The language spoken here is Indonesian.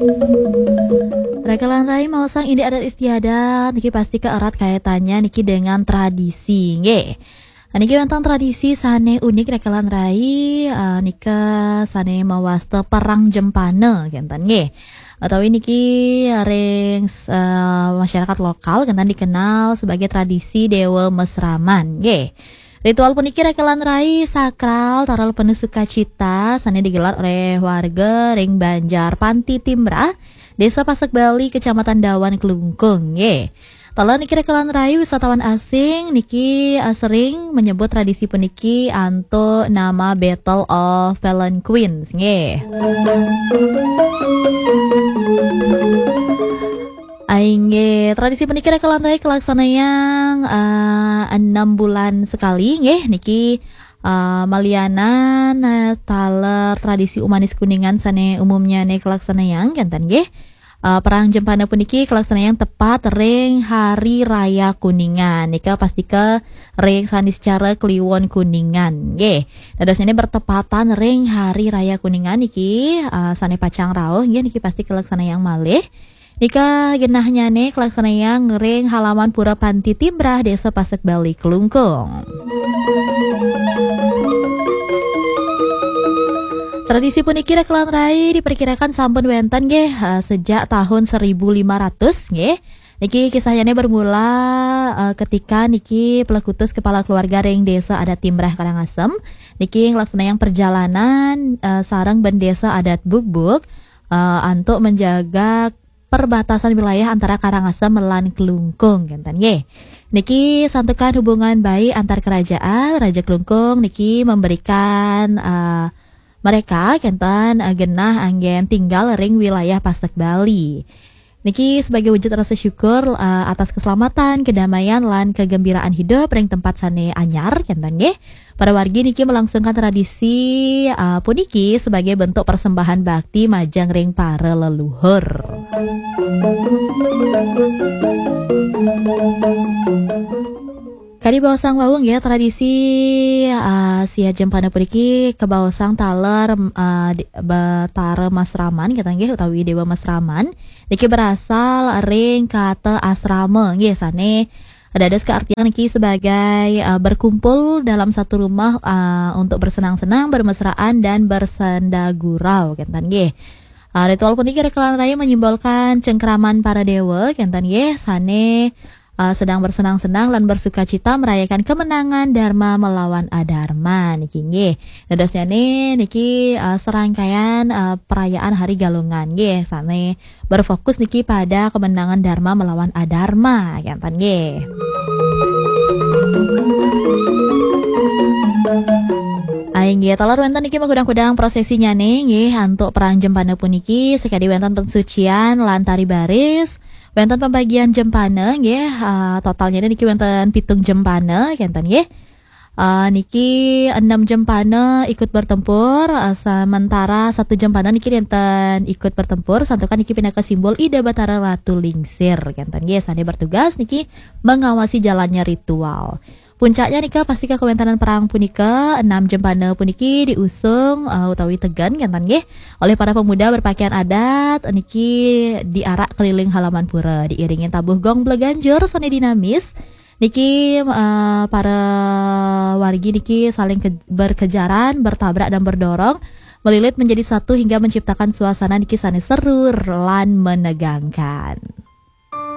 Rekalan Rai Mausang ini adat istiadat niki pasti keerat kaitannya niki dengan tradisi nggih. Niki wonten tradisi sane unik rekalan Rai nika sane mawaste perang Jempane genten nggih. Utawi niki ring masyarakat lokal genten dikenal sebagai tradisi Dewa Mesraman nggih. Ritual puniki rekalan Rai sakral taral penuh sukacita sane digelar oleh warga ring Banjar Panti Timbrah Desa Pasek Bali, Kecamatan Dawan, Kelungkung, ye. Tala niki rekalan Rai wisatawan asing niki sering menyebut tradisi puniki anto nama Battle of Fallen Queens, ye. Aingge tradisi puniki rekalan Rai kelaksanayang 6 bulan sekali, ye. Niki Malianan taler tradisi Umanis Kuningan sane umumnya ne kelaksanayang gantan nggih. Perang Jempana puniki kelaksanayang tepat ring Hari Raya Kuningan. Nika pastika ring sanis cara Kliwon Kuningan nggih. Dados ini bertepatan ring Hari Raya Kuningan niki sane pacang rauh nggih niki pasti kelaksanayang malih. Nika genahnya ne kelaksanayang ring halaman Pura Panti Timbrah Desa Pasek Bali Kelungkung. Tradisi puniki rekalan Rai diperkirakan sampun wenten nggih sejak tahun 1500 nggih. Niki kisahnya bermula ketika niki pelekutus kepala keluarga ring desa adat Timbrah Karangasem niki nglaksanayang perjalanan sareng ben desa adat Bugbug untuk menjaga perbatasan wilayah antara Karangasem lan Kelungkung genten nggih. Niki santukan hubungan baik antar kerajaan Raja Kelungkung niki memberikan mereka kenten genah anggen tinggal ring wilayah Pasek Bali. Niki sebagai wujud rasa syukur atas keselamatan, kedamaian lan kegembiraan hidup ring tempat sane anyar kenten nggih. Para wargi niki melangsungkan tradisi puniki sebagai bentuk persembahan bakti majang ring para leluhur. Kadi bawasang wawung ya tradisi sia Jempana puniki kebawasang taler Batara Masraman kita nggih utawi Dewa Masraman niki berasal ring kata asrama nggih sane dados keartian niki sebagai berkumpul dalam satu rumah untuk bersenang-senang, bermesraan dan bersendagurau kenten nggih. Ritual puniki rekalan Rai menyimbolkan cengkraman para dewa kenten nggih sane sedang bersenang-senang dan bersukacita merayakan kemenangan Dharma melawan Adharma niki nggih. Dadosnya niki serangkaian perayaan Hari Galungan nggih sane berfokus niki pada kemenangan Dharma melawan Adharma kenten nggih. Aing nggih talar wonten niki magudang-gudang prosesinya nggih untuk perang Jempana puniki sekadi wonten pensucian lan tari baris. Wonten pembagian Jempana nggih totalnya niki wonten 7 Jempana kenten nggih. Niki 6 Jempana ikut bertempur sementara 1 Jempana niki enten ikut bertempur santukan niki pinaka simbol Ida Batara Ratu Lingsir kenten nggih sane bertugas niki mengawasi jalannya ritual. Puncaknya nika pasti kewentanan perang punika 6 Jempana puniki diusung utawi tegan kenten nggih oleh para pemuda berpakaian adat niki diarak keliling halaman pura diiringi tabuh gong bleganjur sane dinamis niki para wargi niki saling berkejaran bertabrak dan berdorong melilit menjadi satu hingga menciptakan suasana niki sane seru lan menegangkan.